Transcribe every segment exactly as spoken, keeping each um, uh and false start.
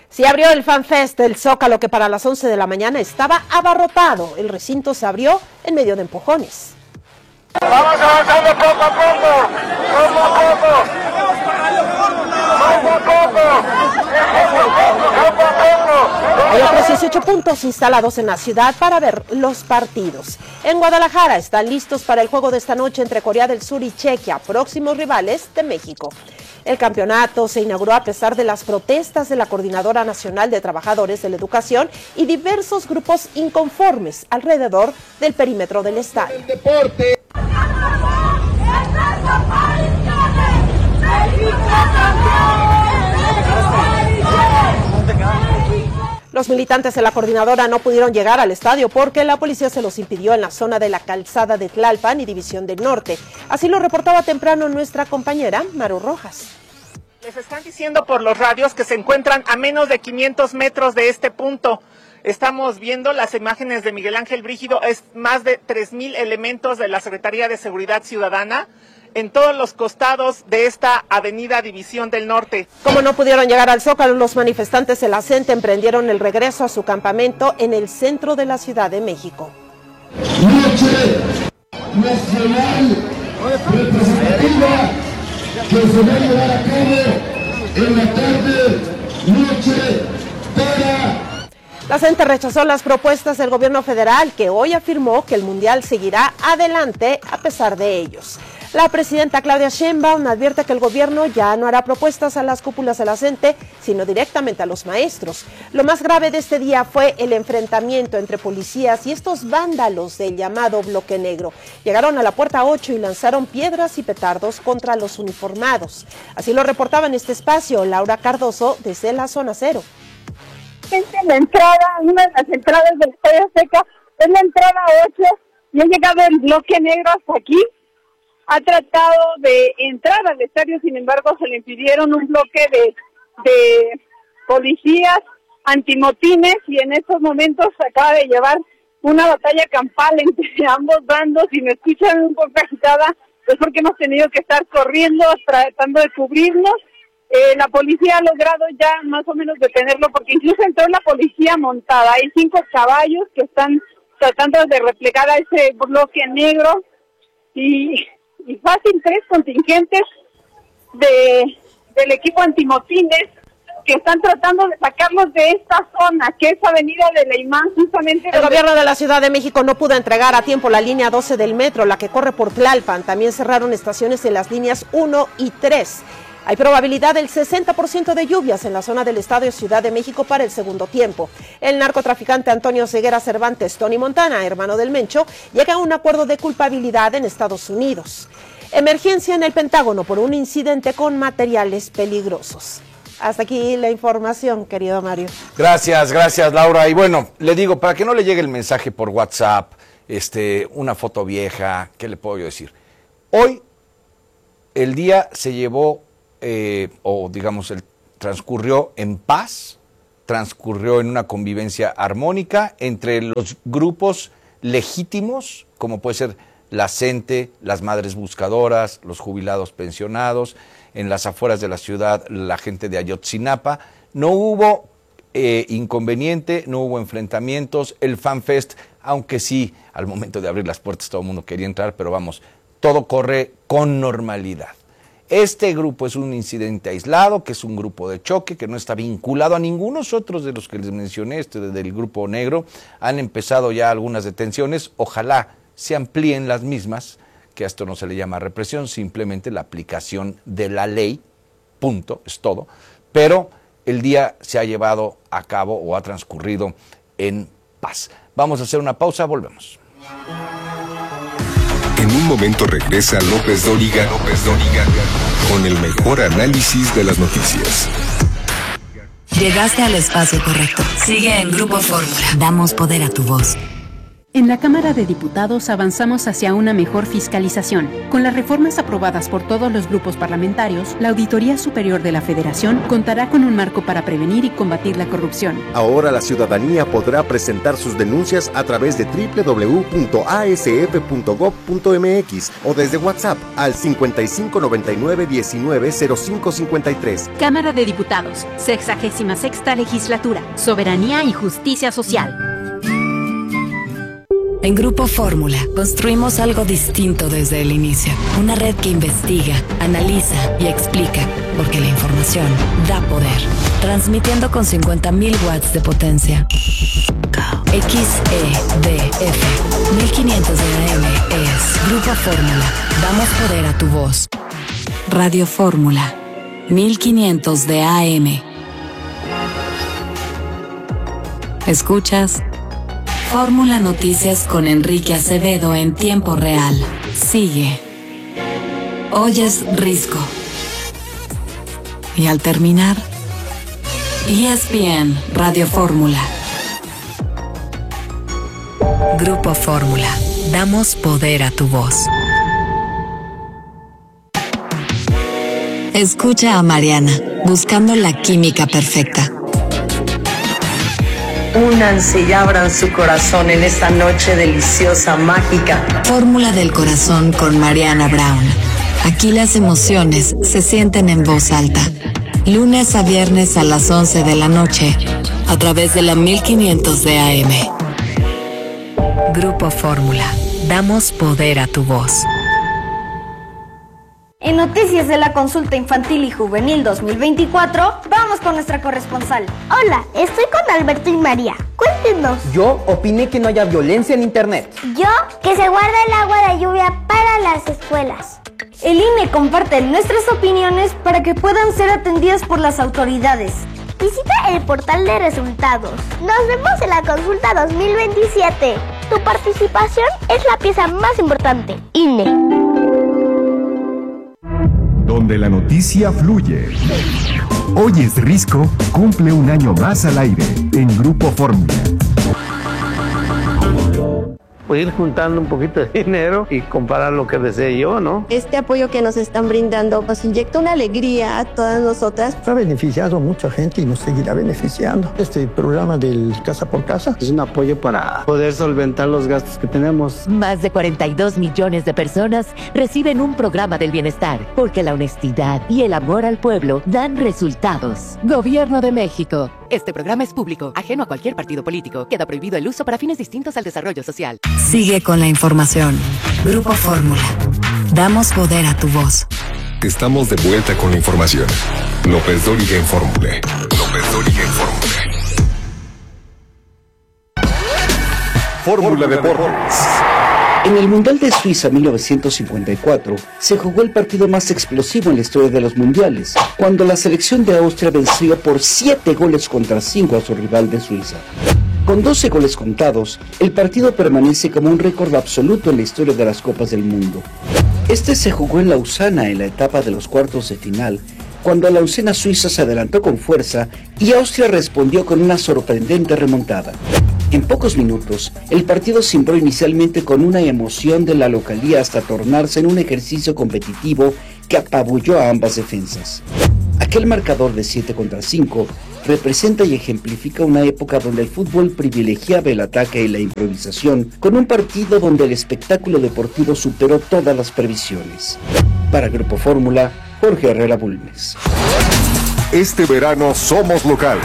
Se abrió el FanFest del Zócalo, que para las once de la mañana estaba abarrotado. El recinto se abrió en medio de empujones. Vamos avanzando poco a poco, poco a poco, poco a poco, poco a poco. Hay otros dieciocho puntos instalados en la ciudad para ver los partidos. En Guadalajara están listos para el juego de esta noche entre Corea del Sur y Chequia, próximos rivales de México. El campeonato se inauguró a pesar de las protestas de la Coordinadora Nacional de Trabajadores de la Educación y diversos grupos inconformes alrededor del perímetro del estadio. El deporte. Los militantes de la coordinadora no pudieron llegar al estadio porque la policía se los impidió en la zona de la calzada de Tlalpan y División del Norte. Así lo reportaba temprano nuestra compañera Maru Rojas. Les están diciendo por los radios que se encuentran a menos de quinientos metros de este punto. Estamos viendo las imágenes de Miguel Ángel Brígido, es más de tres mil elementos de la Secretaría de Seguridad Ciudadana en todos los costados de esta avenida División del Norte. Como no pudieron llegar al Zócalo, los manifestantes de la C E N T E emprendieron el regreso a su campamento en el centro de la Ciudad de México. Noche nacional representativa que se va a llevar a cabo en la tarde, noche para... La C E N T E rechazó las propuestas del gobierno federal, que hoy afirmó que el Mundial seguirá adelante a pesar de ellos. La presidenta Claudia Sheinbaum advierte que el gobierno ya no hará propuestas a las cúpulas de la C E N T E, sino directamente a los maestros. Lo más grave de este día fue el enfrentamiento entre policías y estos vándalos del llamado Bloque Negro. Llegaron a la puerta ocho y lanzaron piedras y petardos contra los uniformados. Así lo reportaba en este espacio Laura Cardoso desde la zona cero. La entrada, una de las entradas del Estadio Azteca es la entrada ocho y ha llegado el Bloque Negro hasta aquí. Ha tratado de entrar al estadio, sin embargo se le impidieron un bloque de, de policías antimotines y en estos momentos se acaba de llevar una batalla campal entre ambos bandos. Si me escuchan un poco agitada es porque hemos tenido que estar corriendo, tratando de cubrirnos. Eh, la policía ha logrado ya más o menos detenerlo porque incluso entró la policía montada. Hay cinco caballos que están tratando de replegar a ese bloque negro y... y fácil tres contingentes de del equipo antimotines que están tratando de sacarlos de esta zona, que es Avenida de Leimán, justamente. El gobierno de la Ciudad de México no pudo entregar a tiempo la línea doce del metro, la que corre por Tlalpan. También cerraron estaciones en las líneas uno y tres. Hay probabilidad del sesenta por ciento de lluvias en la zona del Estadio Ciudad de México para el segundo tiempo. El narcotraficante Antonio Ceguera Cervantes, Tony Montana, hermano del Mencho, llega a un acuerdo de culpabilidad en Estados Unidos. Emergencia en el Pentágono por un incidente con materiales peligrosos. Hasta aquí la información, querido Mario. Gracias, gracias, Laura. Y bueno, le digo, para que no le llegue el mensaje por WhatsApp, este, una foto vieja, ¿qué le puedo yo decir? Hoy el día se llevó... Eh, o digamos, el, transcurrió en paz, transcurrió en una convivencia armónica entre los grupos legítimos, como puede ser la C E N T E, las madres buscadoras, los jubilados pensionados, en las afueras de la ciudad, la gente de Ayotzinapa. No hubo eh, inconveniente, no hubo enfrentamientos. El FanFest, aunque sí, al momento de abrir las puertas todo el mundo quería entrar, pero vamos, todo corre con normalidad. Este grupo es un incidente aislado, que es un grupo de choque, que no está vinculado a ninguno otros de los que les mencioné, este del Grupo Negro. Han empezado ya algunas detenciones, ojalá se amplíen las mismas, que a esto no se le llama represión, simplemente la aplicación de la ley, punto, es todo. Pero el día se ha llevado a cabo o ha transcurrido en paz. Vamos a hacer una pausa, volvemos. En un momento regresa López Dóriga, López Dóriga, con el mejor análisis de las noticias. Llegaste al espacio correcto. Sigue en Grupo Fórmula. Damos poder a tu voz. En la Cámara de Diputados avanzamos hacia una mejor fiscalización. Con las reformas aprobadas por todos los grupos parlamentarios, la Auditoría Superior de la Federación contará con un marco para prevenir y combatir la corrupción. Ahora la ciudadanía podrá presentar sus denuncias a través de doble u doble u doble u punto a s f punto gob punto m x o desde WhatsApp al cincuenta y cinco noventa y nueve diecinueve cero cinco cincuenta y tres. Cámara de Diputados, sexagésima sexta legislatura, soberanía y justicia social. En Grupo Fórmula construimos algo distinto desde el inicio. Una red que investiga, analiza y explica, porque la información da poder. Transmitiendo con cincuenta mil watts de potencia. X E D F mil quinientos de A M es Grupo Fórmula. Damos poder a tu voz. Radio Fórmula mil quinientos de A M. ¿Escuchas? Fórmula Noticias con Enrique Acevedo en tiempo real. Sigue. Oyes Risco. Y al terminar, E S P N Radio Fórmula. Grupo Fórmula. Damos poder a tu voz. Escucha a Mariana, buscando la química perfecta. Únanse y abran su corazón en esta noche deliciosa, mágica. Fórmula del corazón con Mariana Brown. Aquí las emociones se sienten en voz alta. Lunes a viernes a las once de la noche, a través de la mil quinientos de A M. Grupo Fórmula. Damos poder a tu voz. En Noticias de la Consulta Infantil y Juvenil dos mil veinticuatro, vamos con nuestra corresponsal. Hola, estoy con Alberto y María. Cuéntenos. Yo opiné que no haya violencia en internet. Yo, que se guarde el agua de lluvia para las escuelas. El I N E comparte nuestras opiniones para que puedan ser atendidas por las autoridades. Visita el portal de resultados. Nos vemos en la consulta dos mil veintisiete. Tu participación es la pieza más importante. I N E. Donde la noticia fluye. Hoy es Risco, cumple un año más al aire en Grupo Fórmula. Pues ir juntando un poquito de dinero y comparar lo que desee yo, ¿no? Este apoyo que nos están brindando nos inyecta una alegría a todas nosotras. Ha beneficiado a mucha gente y nos seguirá beneficiando. Este programa del Casa por Casa es un apoyo para poder solventar los gastos que tenemos. Más de cuarenta y dos millones de personas reciben un programa del bienestar, porque la honestidad y el amor al pueblo dan resultados. Gobierno de México. Este programa es público, ajeno a cualquier partido político. Queda prohibido el uso para fines distintos al desarrollo social. Sigue con la información. Grupo Fórmula. Damos poder a tu voz. Estamos de vuelta con la información. López Dóriga en Fórmula. López Dóriga en Fórmula. Fórmula Deportes. En el Mundial de Suiza mil novecientos cincuenta y cuatro se jugó el partido más explosivo en la historia de los mundiales, cuando la selección de Austria venció por siete goles contra cinco a su rival de Suiza. Con doce goles contados, el partido permanece como un récord absoluto en la historia de las Copas del Mundo. Este se jugó en Lausana en la etapa de los cuartos de final, cuando la oncena suiza se adelantó con fuerza y Austria respondió con una sorprendente remontada. En pocos minutos, el partido cimbró inicialmente con una emoción de la localía hasta tornarse en un ejercicio competitivo que apabulló a ambas defensas. Aquel marcador de siete contra cinco representa y ejemplifica una época donde el fútbol privilegiaba el ataque y la improvisación, con un partido donde el espectáculo deportivo superó todas las previsiones. Para Grupo Fórmula, Jorge Herrera Bulnes. Este verano somos locales.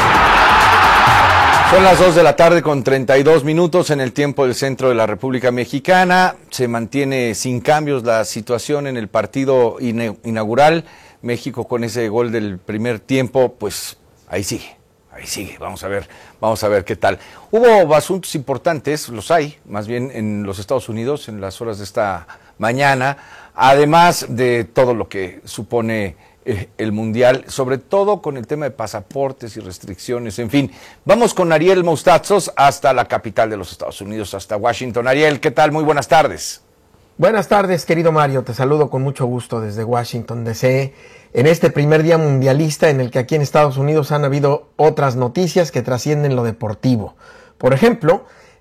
Son las dos de la tarde con treinta y dos minutos en el tiempo del centro de la República Mexicana. Se mantiene sin cambios la situación en el partido inaugural. México con ese gol del primer tiempo, pues ahí sigue, ahí sigue. Vamos a ver, vamos a ver qué tal. Hubo asuntos importantes, los hay, más bien en los Estados Unidos en las horas de esta mañana, además de todo lo que supone el Mundial, sobre todo con el tema de pasaportes y restricciones, en fin. Vamos con Ariel Mostazos hasta la capital de los Estados Unidos, hasta Washington. Ariel, ¿qué tal? Muy buenas tardes. Buenas tardes, querido Mario. Te saludo con mucho gusto desde Washington, D C, en este primer día mundialista en el que aquí en Estados Unidos han habido otras noticias que trascienden lo deportivo. Por ejemplo,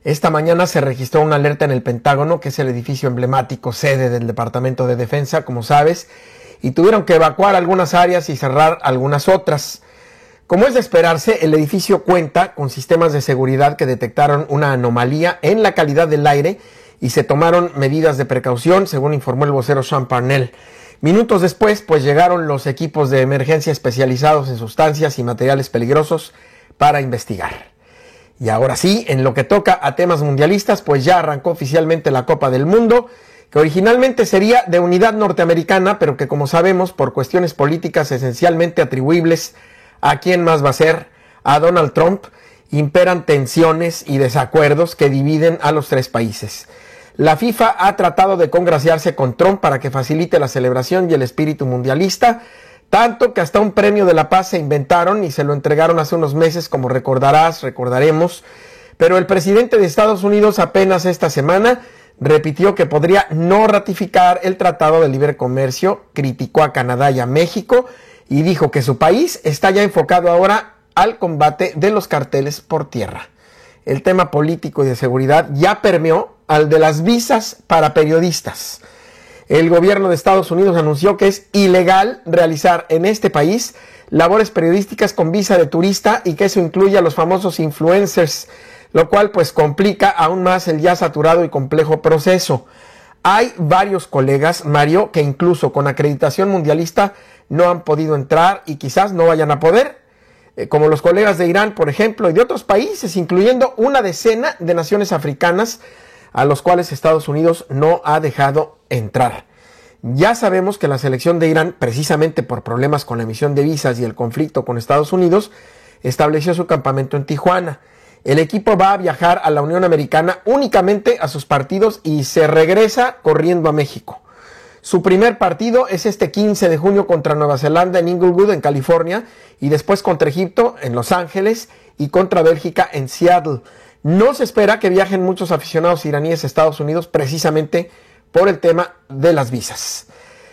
Esta mañana se registró una alerta en el Pentágono, que es el edificio emblemático sede del Departamento de Defensa, como sabes, y tuvieron que evacuar algunas áreas y cerrar algunas otras. Como es de esperarse, el edificio cuenta con sistemas de seguridad que detectaron una anomalía en la calidad del aire y se tomaron medidas de precaución, según informó el vocero Sean Parnell. Minutos después, pues llegaron los equipos de emergencia especializados en sustancias y materiales peligrosos para investigar. Y ahora sí, en lo que toca a temas mundialistas, pues ya arrancó oficialmente la Copa del Mundo, que originalmente sería de unidad norteamericana, pero que, como sabemos, por cuestiones políticas esencialmente atribuibles a quién más va a ser, a Donald Trump, imperan tensiones y desacuerdos que dividen a los tres países. La FIFA ha tratado de congraciarse con Trump para que facilite la celebración y el espíritu mundialista, tanto que hasta un premio de la paz se inventaron y se lo entregaron hace unos meses, como recordarás, recordaremos, pero el presidente de Estados Unidos apenas esta semana repitió que podría no ratificar el Tratado de Libre Comercio, criticó a Canadá y a México y dijo que su país está ya enfocado ahora al combate de los carteles por tierra. El tema político y de seguridad ya permeó al de las visas para periodistas. El gobierno de Estados Unidos anunció que es ilegal realizar en este país labores periodísticas con visa de turista y que eso incluye a los famosos influencers, lo cual pues complica aún más el ya saturado y complejo proceso. Hay varios colegas, Mario, que incluso con acreditación mundialista no han podido entrar y quizás no vayan a poder, eh, como los colegas de Irán, por ejemplo, y de otros países, incluyendo una decena de naciones africanas, a los cuales Estados Unidos no ha dejado entrar. Ya sabemos que la selección de Irán, precisamente por problemas con la emisión de visas y el conflicto con Estados Unidos, estableció su campamento en Tijuana. El equipo va a viajar a la Unión Americana únicamente a sus partidos y se regresa corriendo a México. Su primer partido es este quince de junio contra Nueva Zelanda en Inglewood, en California, y después contra Egipto en Los Ángeles y contra Bélgica en Seattle. No se espera que viajen muchos aficionados iraníes a Estados Unidos precisamente por el tema de las visas.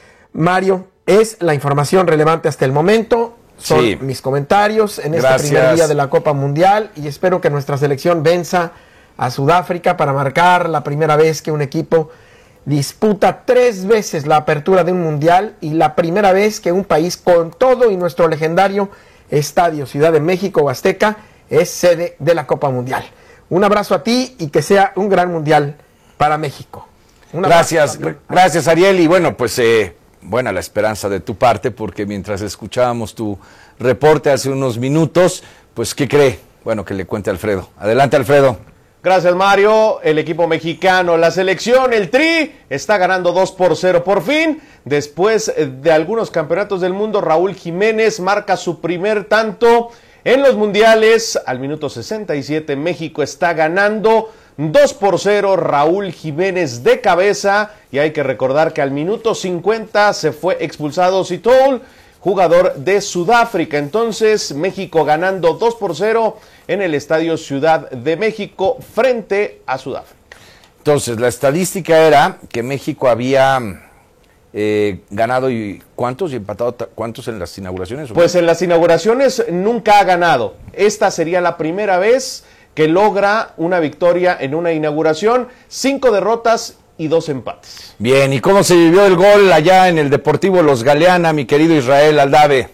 Mario, es la información relevante hasta el momento. Son sí. mis comentarios en Gracias. Este primer día de la Copa Mundial y espero que nuestra selección venza a Sudáfrica para marcar la primera vez que un equipo disputa tres veces la apertura de un mundial y la primera vez que un país con todo y nuestro legendario estadio Ciudad de México o Azteca es sede de la Copa Mundial. Un abrazo a ti y que sea un gran mundial para México. Gracias, gracias Ariel. Y bueno, pues eh, buena la esperanza de tu parte, porque mientras escuchábamos tu reporte hace unos minutos, pues ¿qué cree? Bueno, que le cuente Alfredo. Adelante, Alfredo. Gracias, Mario. El equipo mexicano, la selección, el Tri, está ganando dos por cero por fin. Después de algunos campeonatos del mundo, Raúl Jiménez marca su primer tanto en los mundiales. Al minuto sesenta y siete, México está ganando dos por cero, Raúl Jiménez de cabeza. Y hay que recordar que al minuto cincuenta se fue expulsado Sitoul, jugador de Sudáfrica. Entonces, México ganando dos por cero en el Estadio Ciudad de México frente a Sudáfrica. Entonces, la estadística era que México había eh, ganado y ¿cuántos? Y empatado ¿cuántos en las inauguraciones? Pues en las inauguraciones nunca ha ganado. Esta sería la primera vez que logra una victoria en una inauguración. Cinco derrotas y dos empates. Bien, ¿y cómo se vivió el gol allá en el Deportivo Los Galeana, mi querido Israel Aldave?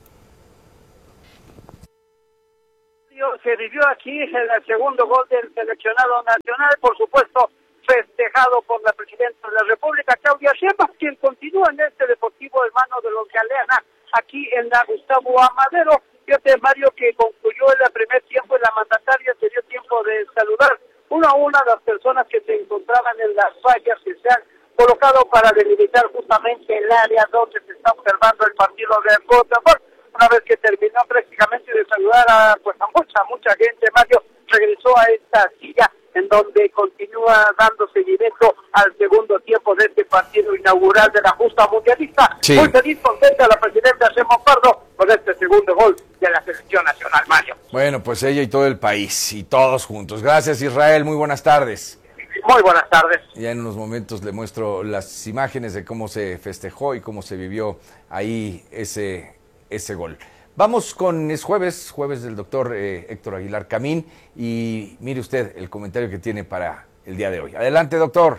Se vivió aquí el segundo gol del seleccionado nacional, por supuesto festejado por la presidenta de la República, Claudia Sheinbaum, quien continúa en este Deportivo Hermano de Los Galeana, aquí en la Gustavo Amadero. Fíjate, Mario, que concluyó el primer tiempo y la mandataria se dio tiempo de saludar una a una a las personas que se encontraban en las vallas que se han colocado para delimitar justamente el área donde se está observando el partido de fútbol. Una vez que terminó prácticamente de saludar a, pues, a mucha, mucha gente, Mario regresó a esta silla en donde continúa dando seguimiento al segundo tiempo de este partido inaugural de la justa mundialista. Sí. Muy feliz, contenta la presidenta Sheinbaum Pardo con este segundo gol de la selección nacional, Mario. Bueno, pues ella y todo el país, y todos juntos. Gracias, Israel, muy buenas tardes. Muy buenas tardes. Ya en unos momentos le muestro las imágenes de cómo se festejó y cómo se vivió ahí ese, ese gol. Vamos con, es jueves, jueves del doctor eh, Héctor Aguilar Camín, y mire usted el comentario que tiene para el día de hoy. Adelante, doctor.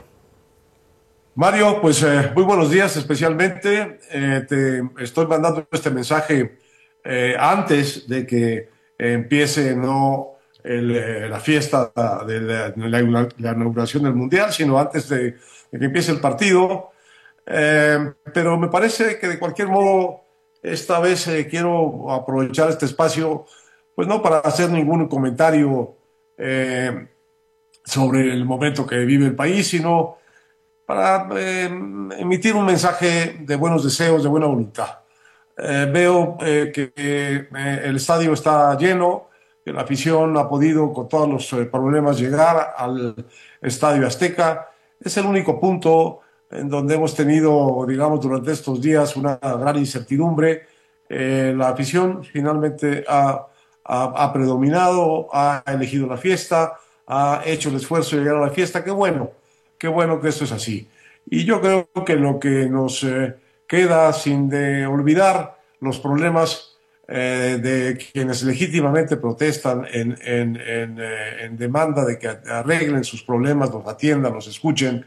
Mario, pues eh, muy buenos días, especialmente eh, te estoy mandando este mensaje eh, antes de que empiece no el, eh, la fiesta de la, la, la inauguración del Mundial, sino antes de, de que empiece el partido. Eh, pero me parece que de cualquier modo esta vez eh, quiero aprovechar este espacio, pues no para hacer ningún comentario eh, sobre el momento que vive el país, sino para eh, emitir un mensaje de buenos deseos, de buena voluntad. Eh, veo eh, que eh, el estadio está lleno, que la afición ha podido con todos los eh, problemas llegar al Estadio Azteca. Es el único punto en donde hemos tenido, digamos, durante estos días una gran incertidumbre. Eh, la afición finalmente ha, ha, ha predominado, ha elegido la fiesta, ha hecho el esfuerzo de llegar a la fiesta. Qué bueno, qué bueno que esto es así. Y yo creo que lo que nos eh, queda, sin de olvidar los problemas eh, de quienes legítimamente protestan en, en, en, eh, en demanda de que arreglen sus problemas, los atiendan, los escuchen,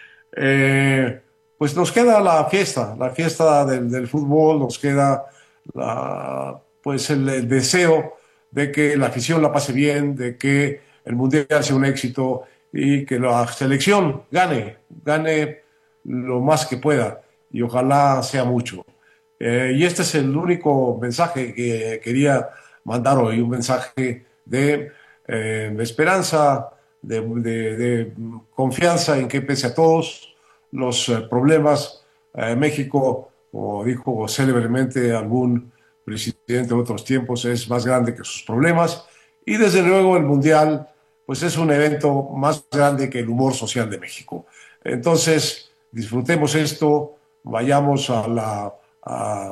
Eh, pues nos queda la fiesta, la fiesta del, del fútbol, nos queda la, pues el, el deseo de que la afición la pase bien, de que el Mundial sea un éxito y que la selección gane, gane lo más que pueda y ojalá sea mucho. Eh, y este es el único mensaje que quería mandar hoy, un mensaje de, eh, de esperanza, De, de, de confianza en que pese a todos los eh, problemas, eh, México, como dijo célebremente algún presidente de otros tiempos, es más grande que sus problemas, y desde luego el Mundial pues es un evento más grande que el humor social de México. Entonces disfrutemos esto, vayamos a la, a,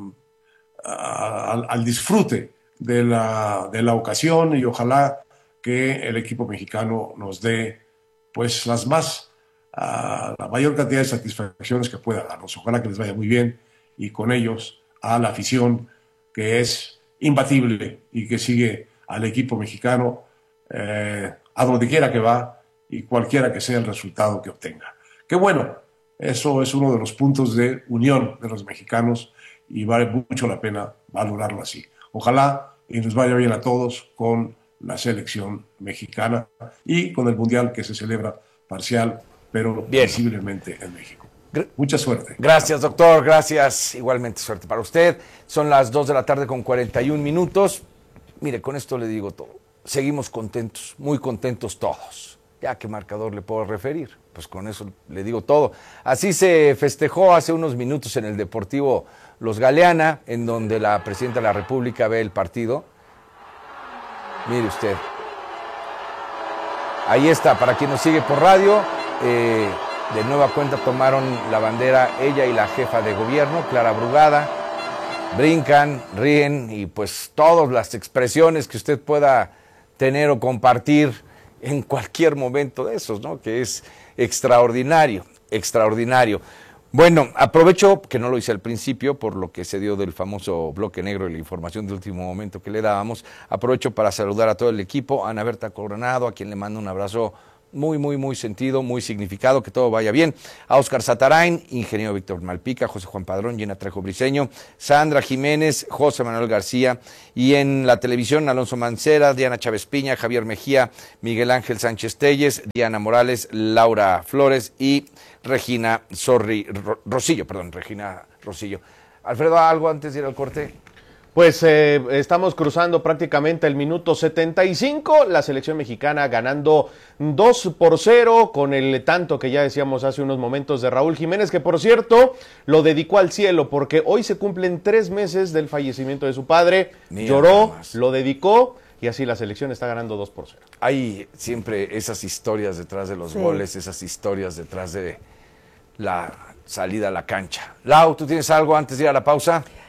a, al, al disfrute de la, de la ocasión, y ojalá que el equipo mexicano nos dé pues las más, uh, la mayor cantidad de satisfacciones que pueda darnos. Ojalá que les vaya muy bien, y con ellos a la afición, que es imbatible y que sigue al equipo mexicano eh, a donde quiera que va y cualquiera que sea el resultado que obtenga. Qué bueno, eso es uno de los puntos de unión de los mexicanos y vale mucho la pena valorarlo así. Ojalá y nos vaya bien a todos con la selección mexicana y con el Mundial que se celebra parcial, pero bien, visiblemente en México. Mucha suerte. Gracias, doctor, gracias. Igualmente suerte para usted. Son las dos de la tarde con cuarenta y un minutos. Mire, con esto le digo todo. Seguimos contentos, muy contentos todos. ¿Ya qué marcador le puedo referir? Pues con eso le digo todo. Así se festejó hace unos minutos en el Deportivo Los Galeana, en donde la presidenta de la República ve el partido. Mire usted, ahí está, para quien nos sigue por radio, eh, de nueva cuenta tomaron la bandera ella y la jefa de gobierno, Clara Brugada, brincan, ríen, y pues todas las expresiones que usted pueda tener o compartir en cualquier momento de esos, ¿no? Que es extraordinario, extraordinario. Bueno, aprovecho, que no lo hice al principio, por lo que se dio del famoso bloque negro y la información de último momento que le dábamos, aprovecho para saludar a todo el equipo, a Ana Berta Coronado, a quien le mando un abrazo muy, muy, muy sentido, muy significado, que todo vaya bien, a Óscar Satarain, ingeniero Víctor Malpica, José Juan Padrón, Gina Trejo Briceño, Sandra Jiménez, José Manuel García, y en la televisión, Alonso Mancera, Diana Chávez Piña, Javier Mejía, Miguel Ángel Sánchez Telles, Diana Morales, Laura Flores y Regina Sorri, Ro, Rosillo, perdón, Regina Rosillo. Alfredo, ¿algo antes de ir al corte? Pues eh, estamos cruzando prácticamente el minuto setenta y cinco, la selección mexicana ganando dos por cero con el tanto que ya decíamos hace unos momentos de Raúl Jiménez, que por cierto lo dedicó al cielo porque hoy se cumplen tres meses del fallecimiento de su padre. Mira, lloró, lo dedicó y así la selección está ganando dos por cero. Hay siempre esas historias detrás de los sí. goles, esas historias detrás de la salida a la cancha. Lau, ¿tú tienes algo antes de ir a la pausa?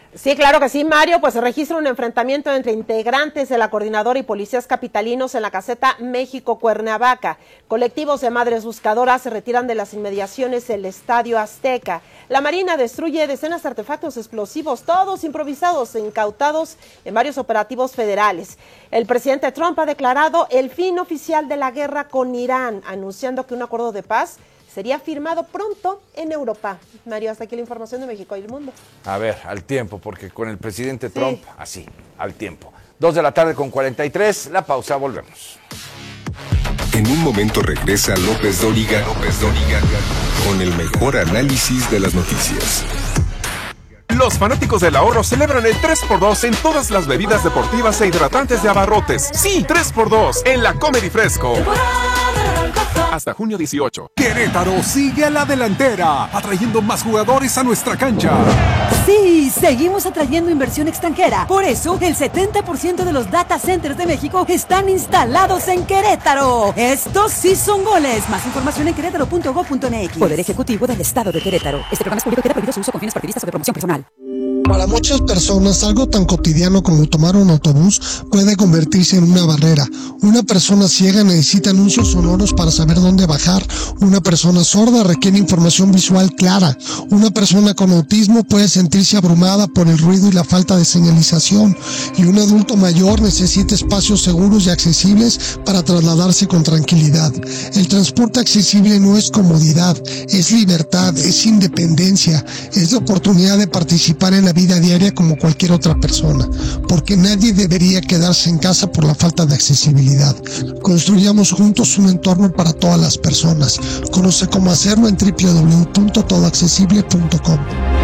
Sí, claro que sí, Mario, pues se registra un enfrentamiento entre integrantes de la coordinadora y policías capitalinos en la caseta México-Cuernavaca. Colectivos de madres buscadoras se retiran de las inmediaciones del Estadio Azteca. La Marina destruye decenas de artefactos explosivos, todos improvisados e incautados en varios operativos federales. El presidente Trump ha declarado el fin oficial de la guerra con Irán, anunciando que un acuerdo de paz sería firmado pronto en Europa. Mario, hasta aquí la información de México y el mundo. A ver, al tiempo, porque con el presidente Trump, sí. así, al tiempo. Dos de la tarde con cuarenta y tres, la pausa, volvemos. En un momento regresa López Dóriga, López Dóriga, con el mejor análisis de las noticias. Los fanáticos del ahorro celebran el tres por dos en todas las bebidas deportivas e hidratantes de Abarrotes. Sí, tres por dos en la Comedy Fresco. Hasta junio dieciocho. Querétaro sigue a la delantera, atrayendo más jugadores a nuestra cancha. Sí, seguimos atrayendo inversión extranjera. Por eso, el setenta por ciento de los data centers de México están instalados en Querétaro. Estos sí son goles. Más información en querétaro punto gob punto eme equis. Poder Ejecutivo del Estado de Querétaro. Este programa es público y queda prohibido su uso con fines partidistas o de promoción personal. Para muchas personas, algo tan cotidiano como tomar un autobús puede convertirse en una barrera. Una persona ciega necesita anuncios sonoros para saber dónde bajar. Una persona sorda requiere información visual clara. Una persona con autismo puede sentirse abrumada por el ruido y la falta de señalización. Y un adulto mayor necesita espacios seguros y accesibles para trasladarse con tranquilidad. El transporte accesible no es comodidad, es libertad, es independencia, es la oportunidad de participar en la vida diaria como cualquier otra persona, porque nadie debería quedarse en casa por la falta de accesibilidad. Construyamos juntos un entorno para todas las personas. Conoce cómo hacerlo en doble u doble u doble u punto todo accesible punto com.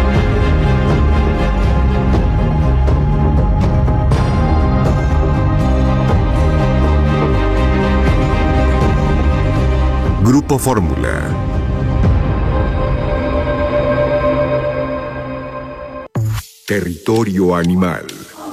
Grupo Fórmula. Territorio animal.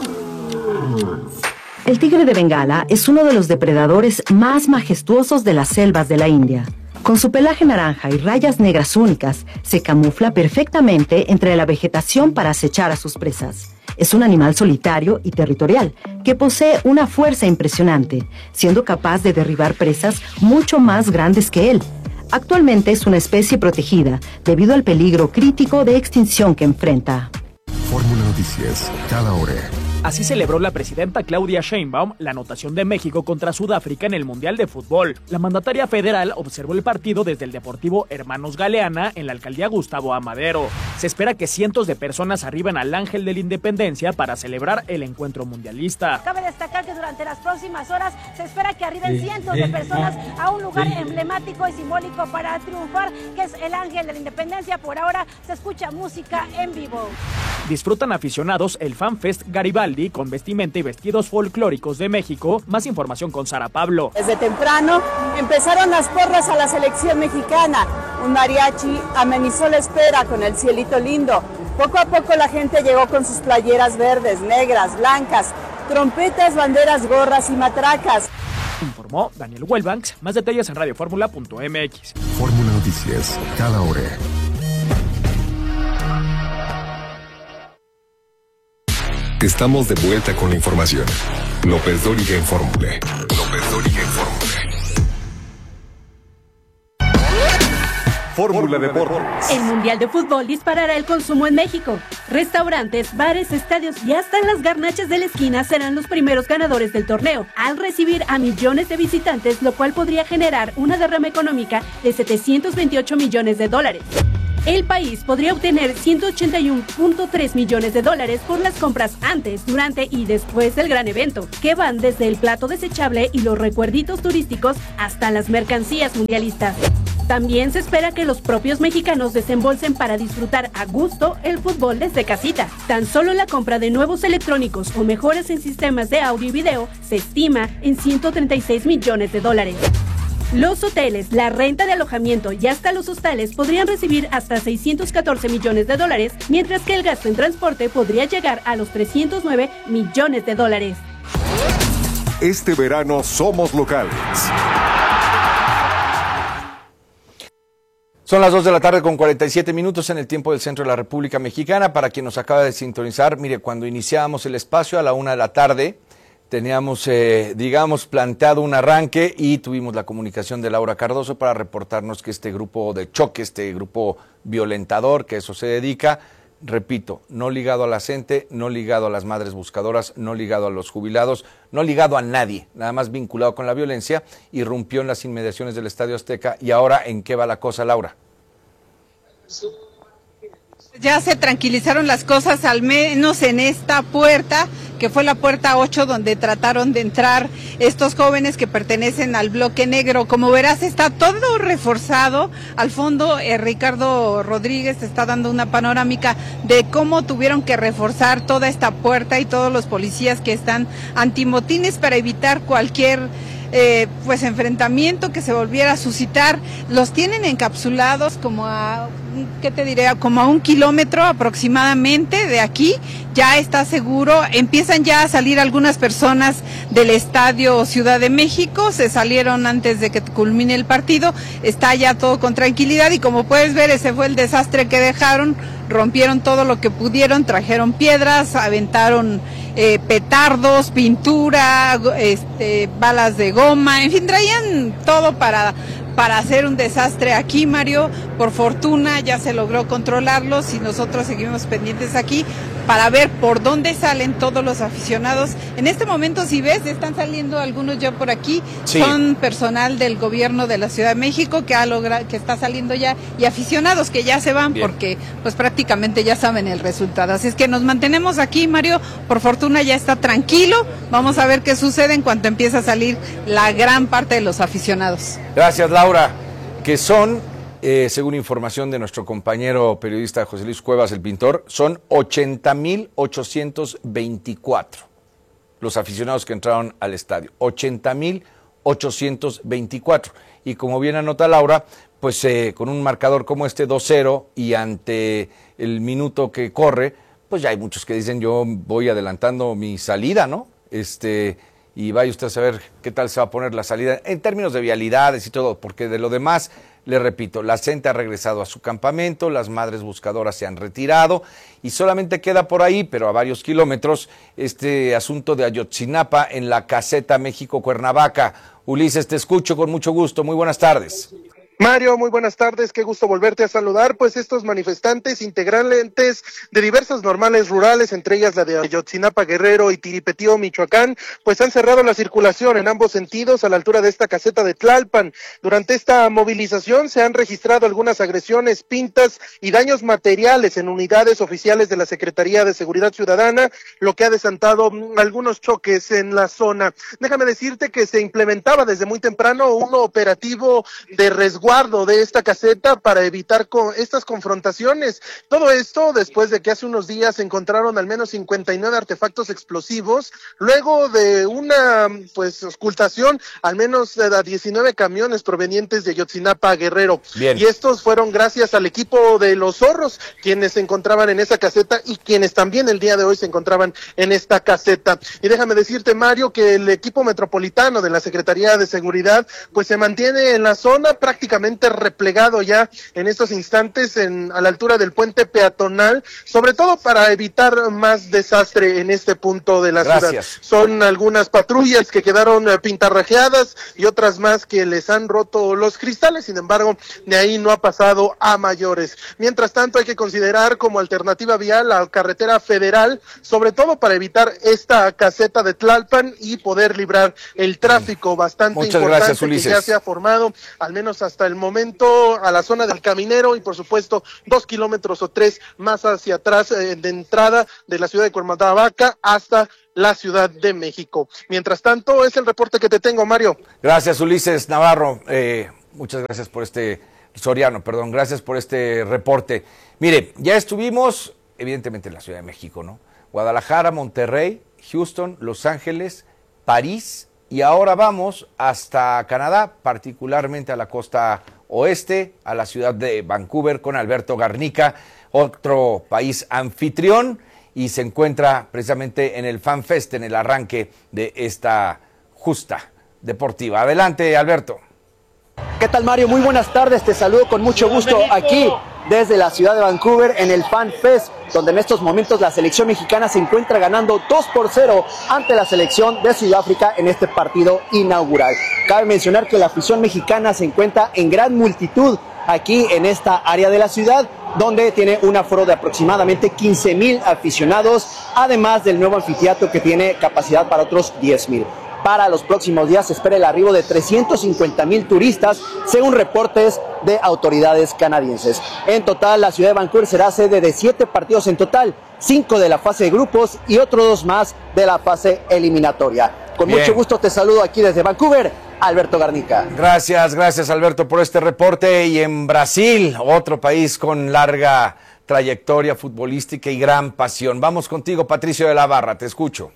El tigre de Bengala es uno de los depredadores más majestuosos de las selvas de la India. Con su pelaje naranja y rayas negras únicas, se camufla perfectamente entre la vegetación para acechar a sus presas. Es un animal solitario y territorial, que posee una fuerza impresionante, siendo capaz de derribar presas mucho más grandes que él. Actualmente es una especie protegida, debido al peligro crítico de extinción que enfrenta. Fórmula Noticias, cada hora. Así celebró la presidenta Claudia Sheinbaum la anotación de México contra Sudáfrica en el Mundial de Fútbol. La mandataria federal observó el partido desde el Deportivo Hermanos Galeana en la alcaldía Gustavo Amadero. Se espera que cientos de personas arriben al Ángel de la Independencia para celebrar el encuentro mundialista. Cabe destacar que durante las próximas horas se espera que arriben cientos de personas a un lugar emblemático y simbólico para triunfar, que es el Ángel de la Independencia. Por ahora se escucha música en vivo. Disfrutan aficionados el FanFest Garibaldi con vestimenta y vestidos folclóricos de México. Más información con Sara Pablo. Desde temprano empezaron las porras a la selección mexicana. Un mariachi amenizó la espera con el cielito lindo. Poco a poco la gente llegó con sus playeras verdes, negras, blancas, trompetas, banderas, gorras y matracas. Informó Daniel Wellbanks. Más detalles en radio fórmula punto eme equis. Fórmula Noticias, cada hora. Estamos de vuelta con la información. López Dóriga en Fórmula. López Dóriga en Fórmula. Fórmula Deportes. El Mundial de Fútbol disparará el consumo en México. Restaurantes, bares, estadios y hasta las garnachas de la esquina serán los primeros ganadores del torneo, al recibir a millones de visitantes, lo cual podría generar una derrama económica de setecientos veintiocho millones de dólares. El país podría obtener ciento ochenta y uno punto tres millones de dólares por las compras antes, durante y después del gran evento, que van desde el plato desechable y los recuerditos turísticos hasta las mercancías mundialistas. También se espera que los propios mexicanos desembolsen para disfrutar a gusto el fútbol desde casita. Tan solo la compra de nuevos electrónicos o mejoras en sistemas de audio y video se estima en ciento treinta y seis millones de dólares. Los hoteles, la renta de alojamiento y hasta los hostales podrían recibir hasta seiscientos catorce millones de dólares, mientras que el gasto en transporte podría llegar a los trescientos nueve millones de dólares. Este verano somos locales. Son las dos de la tarde con cuarenta y siete minutos en el tiempo del centro de la República Mexicana. Para quien nos acaba de sintonizar, mire, cuando iniciábamos el espacio a la una de la tarde, teníamos, eh, digamos, planteado un arranque y tuvimos la comunicación de Laura Cardoso para reportarnos que este grupo de choque, este grupo violentador, que eso se dedica, repito, no ligado a la gente, no ligado a las madres buscadoras, no ligado a los jubilados, no ligado a nadie, nada más vinculado con la violencia, irrumpió en las inmediaciones del Estadio Azteca. ¿Y ahora en qué va la cosa, Laura? Ya se tranquilizaron las cosas, al menos en esta puerta, que fue la puerta ocho, donde trataron de entrar estos jóvenes que pertenecen al bloque negro. Como verás, está todo reforzado. Al fondo, eh, Ricardo Rodríguez está dando una panorámica de cómo tuvieron que reforzar toda esta puerta y todos los policías que están antimotines para evitar cualquier Eh, pues enfrentamiento que se volviera a suscitar. Los tienen encapsulados como a, ¿qué te diré? Como a un kilómetro aproximadamente de aquí. Ya está seguro. Empiezan ya a salir algunas personas del Estadio Ciudad de México. Se salieron antes de que culmine el partido. Está ya todo con tranquilidad y como puedes ver, ese fue el desastre que dejaron. Rompieron todo lo que pudieron, trajeron piedras, aventaron eh, petardos, pintura, este, balas de goma, en fin, traían todo para, para hacer un desastre aquí, Mario. Por fortuna ya se logró controlarlos y nosotros seguimos pendientes aquí para ver por dónde salen todos los aficionados. En este momento, si ves, están saliendo algunos ya por aquí, sí. Son personal del gobierno de la Ciudad de México que ha logrado, que está saliendo ya, y aficionados que ya se van. Bien. Porque pues prácticamente ya saben el resultado. Así es que nos mantenemos aquí, Mario. Por fortuna ya está tranquilo. Vamos a ver qué sucede en cuanto empieza a salir la gran parte de los aficionados. Gracias, Laura. Que son, eh, según información de nuestro compañero periodista José Luis Cuevas, el pintor, son ochenta mil ochocientos veinticuatro los aficionados que entraron al estadio. ochenta mil ochocientos veinticuatro. Y como bien anota Laura, pues eh, con un marcador como este dos cero y ante el minuto que corre, pues ya hay muchos que dicen yo voy adelantando mi salida, ¿no? Este, y vaya usted a saber qué tal se va a poner la salida en términos de vialidades y todo, porque de lo demás, le repito, la gente ha regresado a su campamento, las madres buscadoras se han retirado y solamente queda por ahí, pero a varios kilómetros, este asunto de Ayotzinapa en la caseta México-Cuernavaca. Ulises, te escucho con mucho gusto. Muy buenas tardes. Mario, muy buenas tardes, qué gusto volverte a saludar. Pues estos manifestantes integrantes de diversas normales rurales, entre ellas la de Ayotzinapa, Guerrero y Tiripetío, Michoacán, pues han cerrado la circulación en ambos sentidos a la altura de esta caseta de Tlalpan. Durante esta movilización se han registrado algunas agresiones, pintas y daños materiales en unidades oficiales de la Secretaría de Seguridad Ciudadana, lo que ha desatado algunos choques en la zona. Déjame decirte que se implementaba desde muy temprano un operativo de resguardo de esta caseta para evitar con estas confrontaciones. Todo esto después de que hace unos días se encontraron al menos cincuenta y nueve artefactos explosivos, luego de una pues ocultación al menos de diecinueve camiones provenientes de Ayotzinapa, Guerrero. Bien. Y estos fueron gracias al equipo de los zorros, quienes se encontraban en esa caseta y quienes también el día de hoy se encontraban en esta caseta. Y déjame decirte, Mario, que el equipo metropolitano de la Secretaría de Seguridad pues se mantiene en la zona prácticamente replegado ya en estos instantes en, a la altura del puente peatonal, sobre todo para evitar más desastre en este punto de la Gracias. ciudad. Son algunas patrullas que quedaron eh, pintarrajeadas y otras más que les han roto los cristales, sin embargo, de ahí no ha pasado a mayores. Mientras tanto, hay que considerar como alternativa vial la carretera federal, sobre todo para evitar esta caseta de Tlalpan y poder librar el tráfico bastante Muchas importante gracias, Ulises. que ya se ha formado, al menos hasta el momento, a la zona del Caminero y por supuesto dos kilómetros o tres más hacia atrás eh, de entrada de la ciudad de Cuernavaca hasta la Ciudad de México. Mientras tanto, es el reporte que te tengo, Mario. Gracias, Ulises Navarro. Eh, muchas gracias por este, Soriano, perdón, gracias por este reporte. Mire, ya estuvimos, evidentemente, en la Ciudad de México, ¿no? Guadalajara, Monterrey, Houston, Los Ángeles, París, y ahora vamos hasta Canadá, particularmente a la costa oeste, a la ciudad de Vancouver, con Alberto Garnica, otro país anfitrión, y se encuentra precisamente en el Fan Fest, en el arranque de esta justa deportiva. Adelante, Alberto. ¿Qué tal, Mario? Muy buenas tardes, te saludo con mucho gusto aquí desde la ciudad de Vancouver en el Fan Fest, donde en estos momentos la selección mexicana se encuentra ganando dos por cero ante la selección de Sudáfrica en este partido inaugural. Cabe mencionar que la afición mexicana se encuentra en gran multitud aquí en esta área de la ciudad, donde tiene un aforo de aproximadamente quince mil aficionados, además del nuevo anfiteatro que tiene capacidad para otros diez mil. Para los próximos días se espera el arribo de trescientos cincuenta mil turistas, según reportes de autoridades canadienses. En total, la ciudad de Vancouver será sede de siete partidos en total, cinco de la fase de grupos y otros dos más de la fase eliminatoria. Con Bien. mucho gusto te saludo aquí desde Vancouver, Alberto Garnica. Gracias, gracias Alberto por este reporte. Y en Brasil, otro país con larga trayectoria futbolística y gran pasión. Vamos contigo, Patricio de la Barra, te escucho.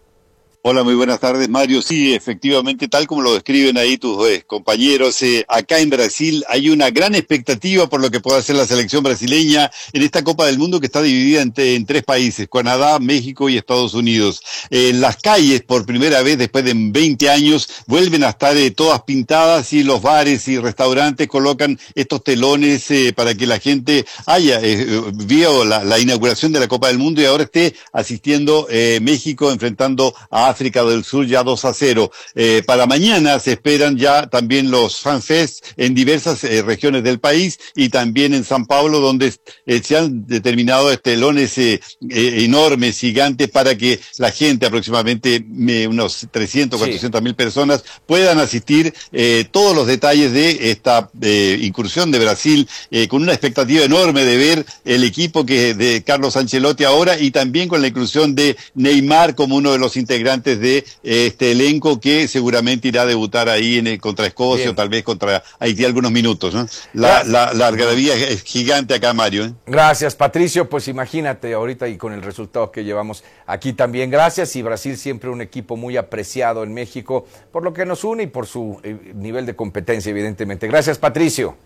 Hola, muy buenas tardes, Mario. Sí, efectivamente, tal como lo describen ahí tus eh, compañeros, eh, acá en Brasil hay una gran expectativa por lo que pueda hacer la selección brasileña en esta Copa del Mundo que está dividida en, en tres países, Canadá, México y Estados Unidos. Eh, las calles, por primera vez después de veinte años, vuelven a estar eh, todas pintadas y los bares y restaurantes colocan estos telones eh, para que la gente haya eh, vio la, la inauguración de la Copa del Mundo y ahora esté asistiendo eh, México enfrentando a África del Sur ya dos a cero. Eh, para mañana se esperan ya también los FanFest en diversas eh, regiones del país y también en San Pablo, donde eh, se han determinado estelones eh, eh, enormes, gigantes, para que la gente, aproximadamente eh, unos trescientos, cuatrocientas mil personas, puedan asistir. Eh, todos los detalles de esta eh, incursión de Brasil, eh, con una expectativa enorme de ver el equipo que de Carlos Ancelotti ahora, y también con la inclusión de Neymar como uno de los integrantes de este elenco que seguramente irá a debutar ahí en el, contra Escocia. Bien. O tal vez contra Haití algunos minutos, ¿no? La, la, la algarabía es gigante acá, Mario, ¿eh? Gracias, Patricio. Pues imagínate ahorita y con el resultado que llevamos aquí también. Gracias. Y Brasil siempre un equipo muy apreciado en México por lo que nos une y por su eh, nivel de competencia, evidentemente. Gracias, Patricio.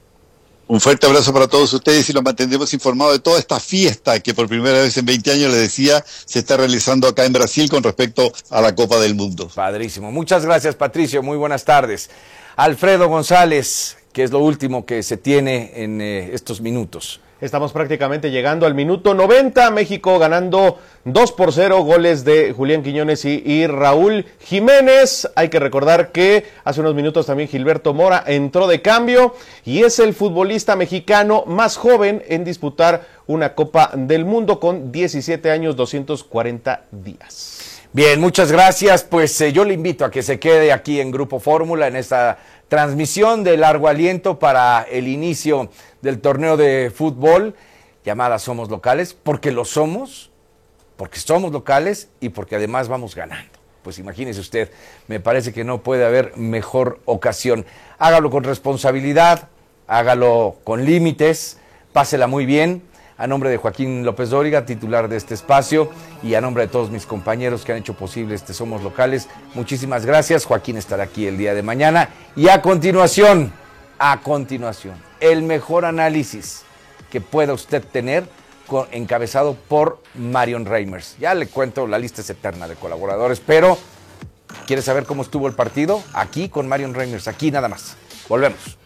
Un fuerte abrazo para todos ustedes y los mantendremos informados de toda esta fiesta que por primera vez en veinte años, les decía, se está realizando acá en Brasil con respecto a la Copa del Mundo. Padrísimo. Muchas gracias, Patricio. Muy buenas tardes. Alfredo González, ¿qué es lo último que se tiene en eh, estos minutos? Estamos prácticamente llegando al minuto noventa, México ganando dos por cero, goles de Julián Quiñones y, y Raúl Jiménez. Hay que recordar que hace unos minutos también Gilberto Mora entró de cambio y es el futbolista mexicano más joven en disputar una Copa del Mundo con diecisiete años, doscientos cuarenta días. Bien, muchas gracias. Pues eh, yo le invito a que se quede aquí en Grupo Fórmula en esta transmisión de largo aliento para el inicio del torneo de fútbol llamada Somos Locales, porque lo somos, porque somos locales y porque además vamos ganando. Pues imagínese usted, me parece que no puede haber mejor ocasión. Hágalo con responsabilidad, hágalo con límites, pásela muy bien. A nombre de Joaquín López Dóriga, titular de este espacio, y a nombre de todos mis compañeros que han hecho posible este Somos Locales, muchísimas gracias. Joaquín estará aquí el día de mañana. Y a continuación, a continuación, el mejor análisis que pueda usted tener, con, encabezado por Marion Reimers. Ya le cuento, la lista es eterna de colaboradores, pero ¿quiere saber cómo estuvo el partido? Aquí con Marion Reimers, aquí nada más. Volvemos.